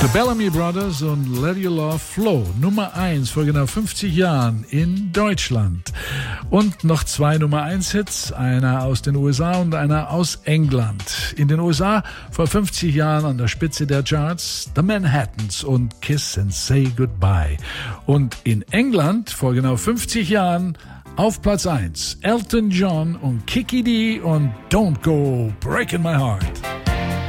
The Bellamy Brothers und Let Your Love Flow. Nummer 1 vor genau 50 Jahren in Deutschland. Und noch 2 Nummer 1 Hits, einer aus den USA und einer aus England. In den USA vor 50 Jahren an der Spitze der Charts The Manhattans und Kiss and Say Goodbye. Und in England vor genau 50 Jahren auf Platz 1 Elton John und Kiki Dee und Don't Go Breaking My Heart.